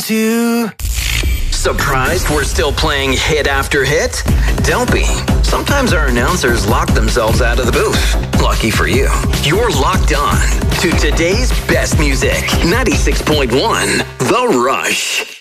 to... Surprised we're still playing hit after hit? Don't be. Sometimes our announcers lock themselves out of the booth. Lucky for you. You're locked on to today's best music. 96.1 The Rush.